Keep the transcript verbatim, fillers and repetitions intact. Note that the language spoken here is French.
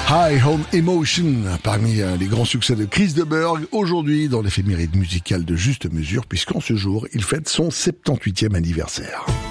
High on Emotion, parmi les grands succès de Chris de Burgh, aujourd'hui dans l'éphéméride musicale de Juste Mesure, puisqu'en ce jour, il fête son septante-huitième anniversaire.